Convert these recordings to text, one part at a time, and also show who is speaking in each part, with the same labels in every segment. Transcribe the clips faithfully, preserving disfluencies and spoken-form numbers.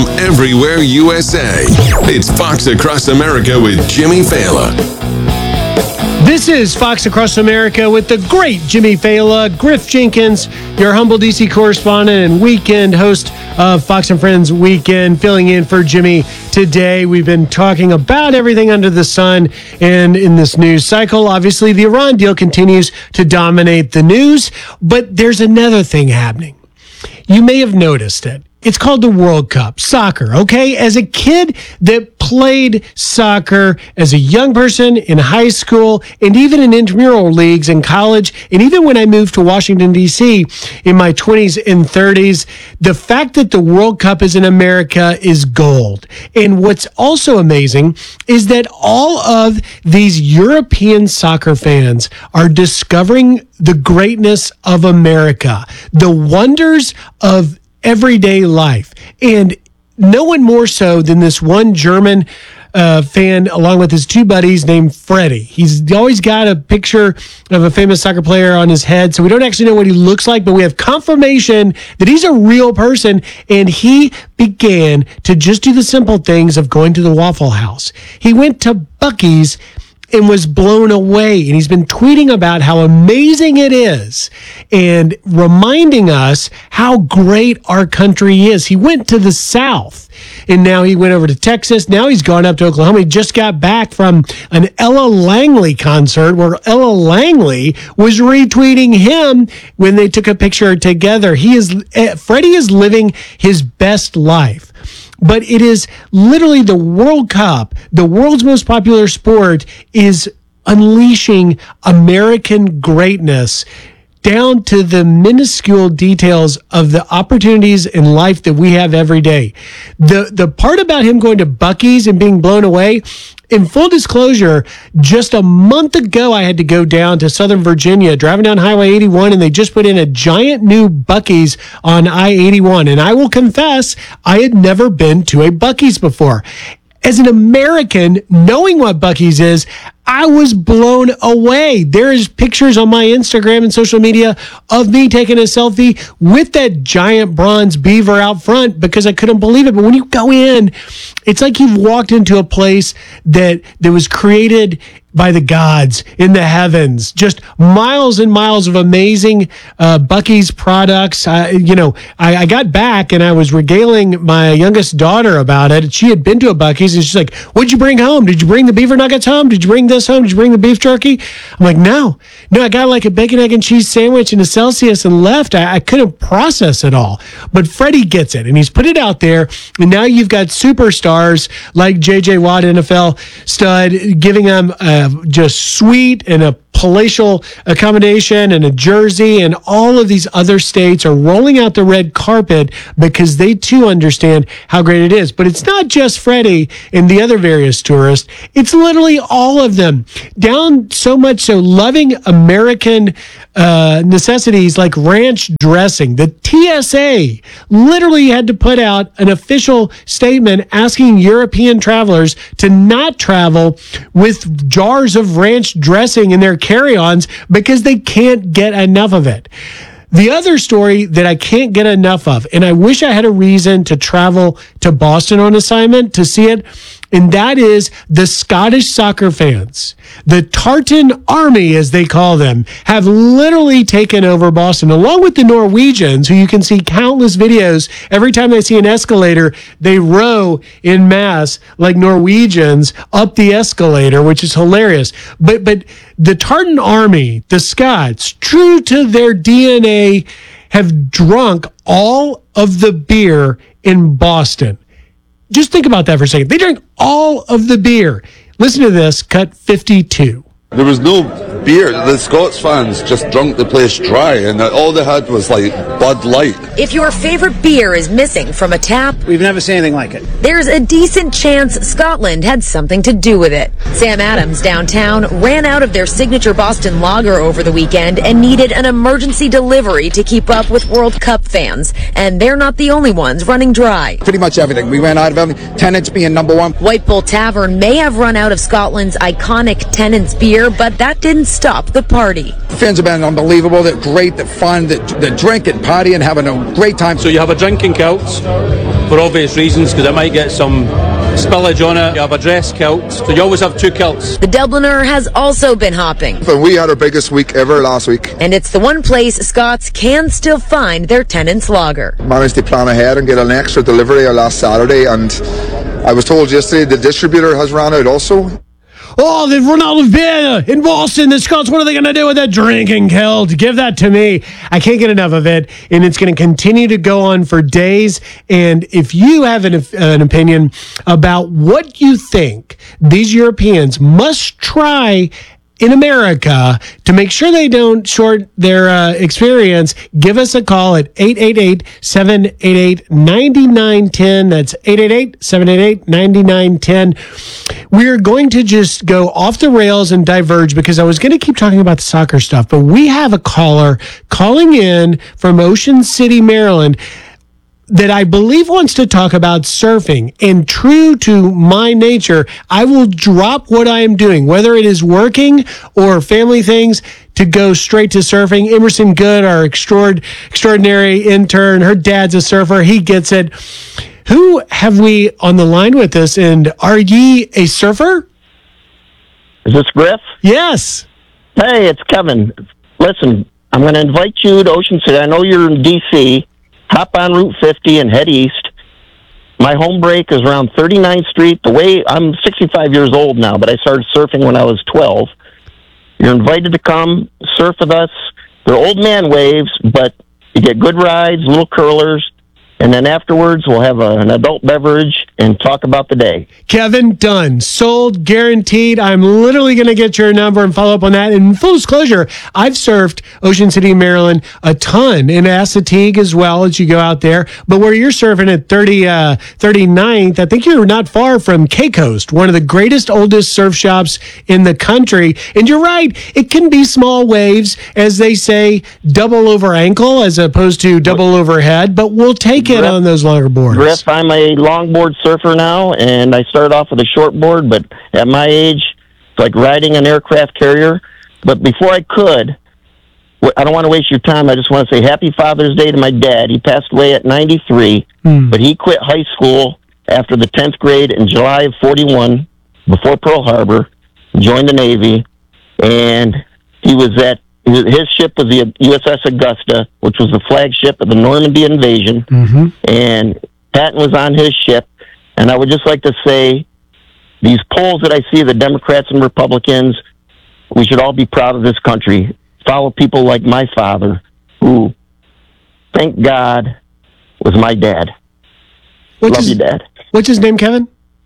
Speaker 1: from everywhere U S A. It's Fox Across America with Jimmy Fallon.
Speaker 2: This is Fox Across America with the great Jimmy Fallon, Griff Jenkins, your humble D C correspondent and weekend host of Fox and Friends Weekend, filling in for Jimmy today. We've been talking about everything under the sun, and in this news cycle, obviously the Iran deal continues to dominate the news, but there's another thing happening. You may have noticed it. It's called the World Cup, soccer, okay? As a kid that played soccer as a young person in high school and even in intramural leagues in college, and even when I moved to Washington, D C in my twenties and thirties, the fact that the World Cup is in America is gold. And what's also amazing is that all of these European soccer fans are discovering the greatness of America, the wonders of everyday life. And no one more so than this one German uh, fan, along with his two buddies named Freddie. He's always got a picture of a famous soccer player on his head, so we don't actually know what he looks like, but we have confirmation that he's a real person, and he began to just do the simple things of going to the Waffle House. He went to Buc-ee's and was blown away. And he's been tweeting about how amazing it is and reminding us how great our country is. He went to the South, and now he went over to Texas. Now he's gone up to Oklahoma. He just got back from an Ella Langley concert where Ella Langley was retweeting him when they took a picture together. He is, Freddie is living his best life. But it is literally the World Cup, the world's most popular sport, is unleashing American greatness down to the minuscule details of the opportunities in life that we have every day. The the part about him going to Buc-ee's and being blown away, in full disclosure, just a month ago, I had to go down to Southern Virginia, driving down Highway eighty-one, and they just put in a giant new Buc-ee's on I eighty-one. And I will confess, I had never been to a Buc-ee's before. As an American, knowing what Buc-ee's is, I was blown away. There is pictures on my Instagram and social media of me taking a selfie with that giant bronze beaver out front because I couldn't believe it. But when you go in, it's like you've walked into a place that, that was created by the gods in the heavens. Just miles and miles of amazing uh, Buc-ee's products. I, you know, I, I got back and I was regaling my youngest daughter about it. She had been to a Buc-ee's and she's like, "What'd you bring home? Did you bring the beaver nuggets home? Did you bring this home? Did you bring the beef jerky?" I'm like, no, no, I got like a bacon, egg, and cheese sandwich and a Celsius and left. I, I couldn't process it all. But Freddie gets it, and he's put it out there. And now you've got superstars like J J Watt, N F L stud, giving them uh, just sweet and a palatial accommodation and a jersey, and all of these other states are rolling out the red carpet because they too understand how great it is. But it's not just Freddie and the other various tourists. It's literally all of them, down so much so loving American uh, necessities like ranch dressing. The T S A literally had to put out an official statement asking European travelers to not travel with jars of ranch dressing in their carry-ons because they can't get enough of it. The other story that I can't get enough of, and I wish I had a reason to travel to Boston on assignment to see it, and that is the Scottish soccer fans. The Tartan Army, as they call them, have literally taken over Boston, along with the Norwegians, who you can see countless videos. Every time they see an escalator, they row in mass like Norwegians up the escalator, which is hilarious. But but the Tartan Army, the Scots, true to their D N A, have drunk all of the beer in Boston. Just think about that for a second. They drank all of the beer. Listen to this, cut fifty-two.
Speaker 3: There was no beer. The Scots fans just drunk the place dry, and all they had was like Bud Light.
Speaker 4: If your favorite beer is missing from a tap,
Speaker 5: we've never seen anything like it.
Speaker 4: There's a decent chance Scotland had something to do with it. Sam Adams downtown ran out of their signature Boston lager over the weekend and needed an emergency delivery to keep up with World Cup fans. And they're not the only ones running dry.
Speaker 5: Pretty much everything. We ran out of everything. Tennent's being number one.
Speaker 4: White Bull Tavern may have run out of Scotland's iconic Tennent's beer, but that didn't stop the party.
Speaker 5: The fans have been unbelievable. They're great. They're fun. They're, they're drinking, partying, having a great time.
Speaker 6: So you have a drinking Celts, for obvious reasons, because I might get some spillage on it. You have a dress kilt, so you always have two kilts.
Speaker 4: The Dubliner has also been hopping.
Speaker 7: And we had our biggest week ever last week.
Speaker 4: And it's the one place Scots can still find their Tennent's lager.
Speaker 7: Managed to plan ahead and get an extra delivery last Saturday, and I was told yesterday the distributor has ran out also.
Speaker 2: Oh, they've run out of beer in Boston. The Scots, what are they going to do with that drinking kilt? Give that to me. I can't get enough of it, and it's going to continue to go on for days. And if you have an, an opinion about what you think these Europeans must try in America to make sure they don't short their uh, experience, give us a call at eight eight eight, seven eight eight, nine nine one zero. That's eight eight eight, seven eight eight, nine nine one zero. We're going to just go off the rails and diverge because I was going to keep talking about the soccer stuff, but we have a caller calling in from Ocean City, Maryland, that I believe wants to talk about surfing. And true to my nature, I will drop what I am doing, whether it is working or family things, to go straight to surfing. Emerson Good, our extraord- extraordinary intern, her dad's a surfer. He gets it. Who have we on the line with us? And are ye a surfer?
Speaker 8: Is this Griff?
Speaker 2: Yes.
Speaker 8: Hey, it's Kevin. Listen, I'm going to invite you to Ocean City. I know you're in D C Hop on Route fifty and head east. My home break is around thirty-ninth Street. The way I'm sixty-five years old now, but I started surfing when I was twelve. You're invited to come surf with us. They're old man waves, but you get good rides, little curlers, and then afterwards we'll have a, an adult beverage and talk about the day.
Speaker 2: Kevin, done. Sold, guaranteed. I'm literally going to get your number and follow up on that. And in full disclosure, I've surfed Ocean City, Maryland a ton, in Assateague as well as you go out there. But where you're surfing at thirty, uh, thirty-ninth, I think you're not far from K-Coast, one of the greatest, oldest surf shops in the country. And you're right, it can be small waves, as they say, double over ankle as opposed to double overhead, but we'll take it on those longer boards.
Speaker 8: Griff, I'm a longboard surfer now, and I started off with a short board, but at my age, it's like riding an aircraft carrier. But before I could, I don't want to waste your time. I just want to say Happy Father's Day to my dad. He passed away at ninety-three, hmm. but he quit high school after the tenth grade in July of forty-one, before Pearl Harbor, joined the Navy, and he was at his ship was the U S S Augusta, which was the flagship of the Normandy invasion, mm-hmm. and Patton was on his ship. And I would just like to say, these polls that I see, the Democrats and Republicans, we should all be proud of this country. Follow people like my father, who, thank God, was my dad.
Speaker 2: What's
Speaker 8: Love
Speaker 2: his,
Speaker 8: you, Dad.
Speaker 2: What's his name, Kevin?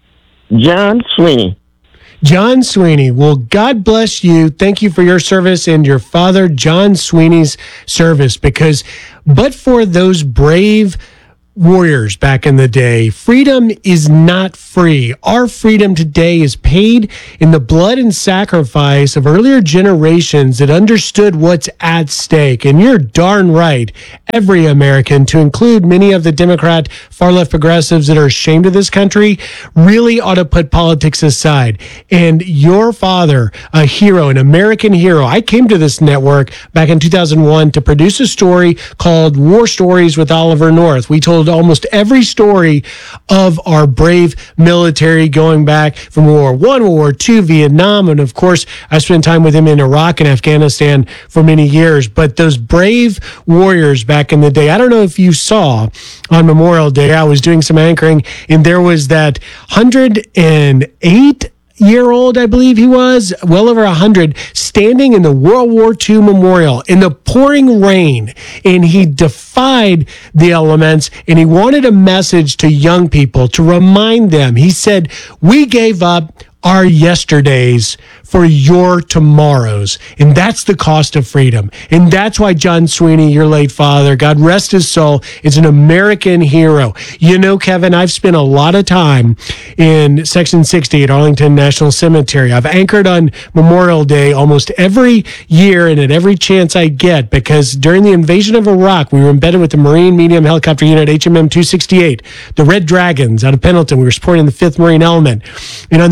Speaker 8: John Sweeney.
Speaker 2: John Sweeney. Well, God bless you. Thank you for your service and your father, John Sweeney's service, because but for those brave warriors back in the day, freedom is not free. Our freedom today is paid in the blood and sacrifice of earlier generations that understood what's at stake. And you're darn right, every American, to include many of the Democrat far-left progressives that are ashamed of this country, really ought to put politics aside. And your father, a hero, an American hero. I came to this network back in two thousand one to produce a story called War Stories with Oliver North. We told almost every story of our brave military going back from World War One, World War Two, Vietnam, and of course, I spent time with him in Iraq and Afghanistan for many years. But those brave warriors back in the day, I don't know if you saw on Memorial Day, I was doing some anchoring, and there was that one hundred eight year old, I believe he was, well over one hundred, standing in the World War Two memorial in the pouring rain, and he defied the elements, and he wanted a message to young people to remind them. He said, we gave up our yesterdays for your tomorrows. And that's the cost of freedom. And that's why John Sweeney, your late father, God rest his soul, is an American hero. You know, Kevin, I've spent a lot of time in Section sixty at Arlington National Cemetery. I've anchored on Memorial Day almost every year and at every chance I get, because during the invasion of Iraq, we were embedded with the Marine Medium Helicopter Unit H M M two sixty-eight, the Red Dragons out of Pendleton. We were supporting the fifth Marine Element. And on the opening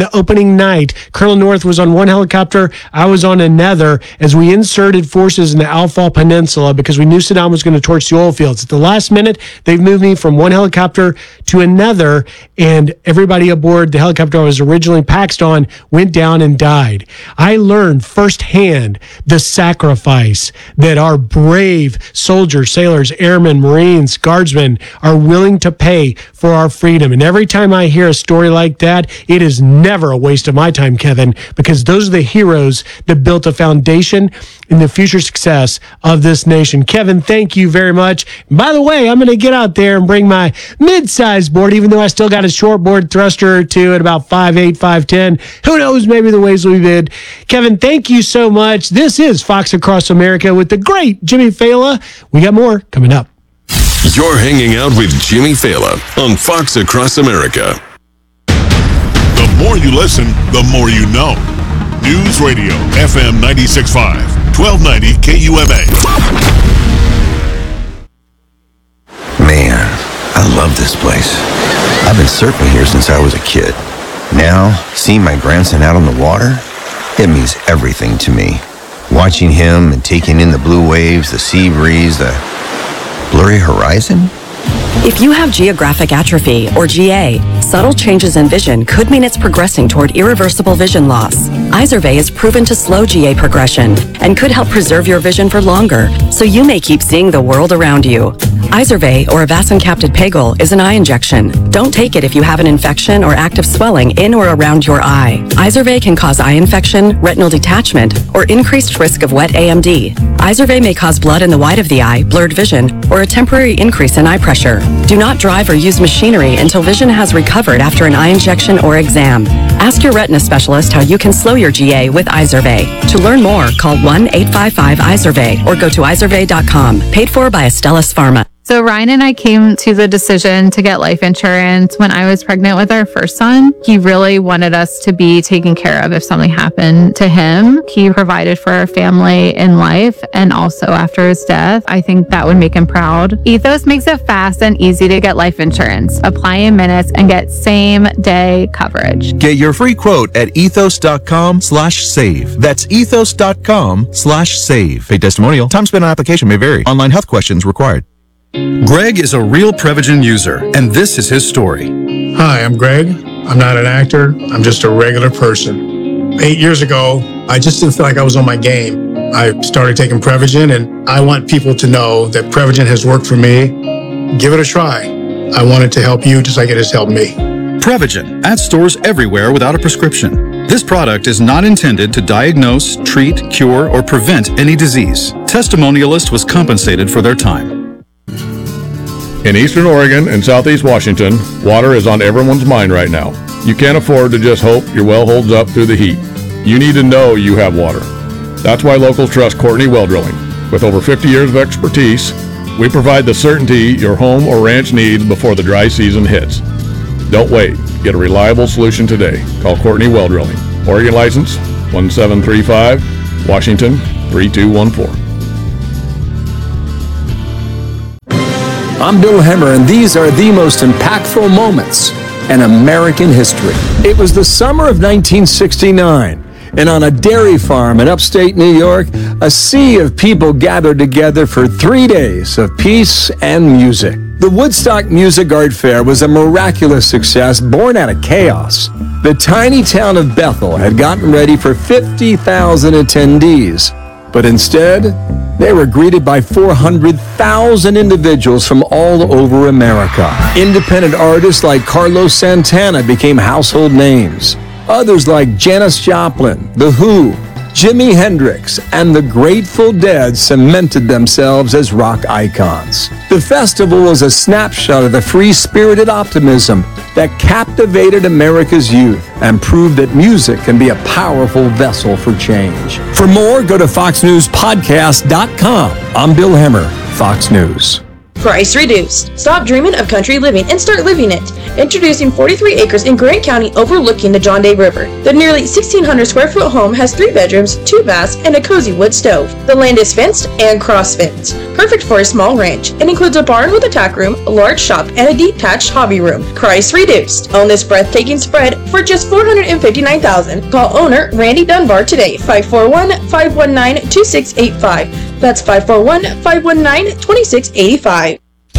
Speaker 2: opening night. Colonel North was on one helicopter. I was on another as we inserted forces in the Al-Faw Peninsula because we knew Saddam was going to torch the oil fields. At the last minute, they've moved me from one helicopter to another, and everybody aboard the helicopter I was originally paxed on went down and died. I learned firsthand the sacrifice that our brave soldiers, sailors, airmen, Marines, guardsmen are willing to pay for our freedom. And every time I hear a story like that, it is never a waste of my time, Kevin, because those are the heroes that built a foundation in the future success of this nation. Kevin, thank you very much. And by the way, I'm going to get out there and bring my mid-size board, even though I still got a short board thruster or two at about five eight, five ten. Who knows? Maybe the waves will be bid. Kevin, thank you so much. This is Fox Across America with the great Jimmy Fela. We got more coming up.
Speaker 1: You're hanging out with Jimmy Fela on Fox Across America.
Speaker 9: The more you listen, the more you know. News Radio, F M ninety-six point five, twelve ninety K U M A.
Speaker 10: Man, I love this place. I've been surfing here since I was a kid. Now, seeing my grandson out on the water, it means everything to me. Watching him and taking in the blue waves, the sea breeze, the blurry horizon.
Speaker 11: If you have geographic atrophy, or G A, subtle changes in vision could mean it's progressing toward irreversible vision loss. Izervay is proven to slow G A progression and could help preserve your vision for longer, so you may keep seeing the world around you. Izervay, or avacincaptad pegol, is an eye injection. Don't take it if you have an infection or active swelling in or around your eye. Izervay can cause eye infection, retinal detachment, or increased risk of wet A M D. Izervay may cause blood in the white of the eye, blurred vision, or a temporary increase in eye pressure. Do not drive or use machinery until vision has recovered after an eye injection or exam. Ask your retina specialist how you can slow your G A with Izervay. To learn more, call one eight five five Izervay or go to izervay dot com. Paid for by Astellas Pharma.
Speaker 12: So Ryan and I came to the decision to get life insurance when I was pregnant with our first son. He really wanted us to be taken care of if something happened to him. He provided for our family in life and also after his death. I think that would make him proud. Ethos makes it fast and easy to get life insurance. Apply in minutes and get same day coverage.
Speaker 13: Get your free quote at ethos dot com slash save. That's ethos dot com slash save. Paid testimonial. Time spent on application may vary. Online health questions required.
Speaker 14: Greg is a real Prevagen user, and this is his story.
Speaker 15: Hi, I'm Greg. I'm not an actor. I'm just a regular person. Eight years ago, I just didn't feel like I was on my game. I started taking Prevagen, and I want people to know that Prevagen has worked for me. Give it a try. I want it to help you just like it has helped me.
Speaker 14: Prevagen, at stores everywhere without a prescription. This product is not intended to diagnose, treat, cure, or prevent any disease. Testimonialist was compensated for their time.
Speaker 16: In Eastern Oregon and Southeast Washington, water is on everyone's mind right now. You can't afford to just hope your well holds up through the heat. You need to know you have water. That's why locals trust Courtney Well Drilling. With over fifty years of expertise, we provide the certainty your home or ranch needs before the dry season hits. Don't wait. Get a reliable solution today. Call Courtney Well Drilling. Oregon license one seven three five, Washington three two one four.
Speaker 17: I'm Bill Hemmer, and these are the most impactful moments in American history. It was the summer of nineteen sixty-nine, and on a dairy farm in upstate New York, a sea of people gathered together for three days of peace and music. The Woodstock Music Art Fair was a miraculous success born out of chaos. The tiny town of Bethel had gotten ready for fifty thousand attendees, but instead, they were greeted by four hundred thousand individuals from all over America. Independent artists like Carlos Santana became household names. Others like Janis Joplin, The Who, Jimi Hendrix, and the Grateful Dead cemented themselves as rock icons. The festival was a snapshot of the free-spirited optimism that captivated America's youth and proved that music can be a powerful vessel for change. For more, go to fox news podcast dot com. I'm Bill Hemmer, Fox News.
Speaker 18: Price reduced. Stop dreaming of country living and start living it. Introducing forty-three acres in Grant County overlooking the John Day River. The nearly sixteen hundred square foot home has three bedrooms, two baths, and a cozy wood stove. The land is fenced and cross-fenced. Perfect for a small ranch. It includes a barn with a tack room, a large shop, and a detached hobby room. Price reduced. Own this breathtaking spread for just four hundred fifty-nine thousand dollars. Call owner Randy Dunbar today, five four one, five one nine, two six eight five. That's five four one, five one nine, two six eight five.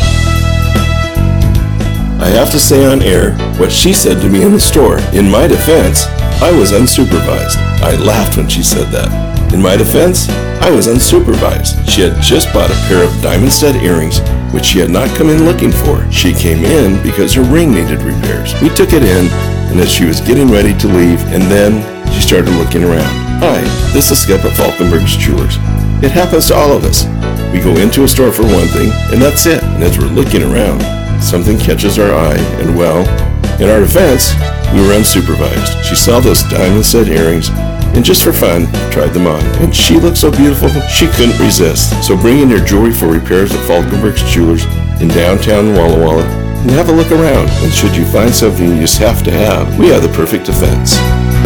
Speaker 19: I have to say on air what she said to me in the store. In my defense, I was unsupervised. I laughed when she said that. In my defense, I was unsupervised. She had just bought a pair of diamond stud earrings, which she had not come in looking for. She came in because her ring needed repairs. We took it in, and as she was getting ready to leave, and then she started looking around. Hi, this is Skip at Falkenberg's Jewelers. It happens to all of us. We go into a store for one thing, and that's it. And as we're looking around, something catches our eye, and well, in our defense, we were unsupervised. She saw those diamond set earrings, and just for fun, tried them on. And she looked so beautiful, she couldn't resist. So bring in your jewelry for repairs at Falkenberg's Jewelers in downtown Walla Walla, and have a look around. And should you find something you just have to have, we have the perfect defense.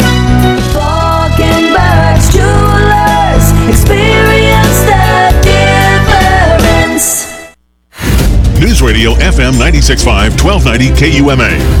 Speaker 20: Falkenberg's Jewelers, experience the difference.
Speaker 9: News Radio F M ninety-six point five, twelve ninety K U M A.